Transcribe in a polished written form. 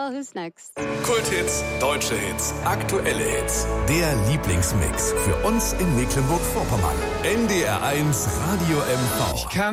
Well, who's next? Kulthits, deutsche Hits, aktuelle Hits. Der Lieblingsmix für uns in Mecklenburg-Vorpommern. NDR 1 Radio MV.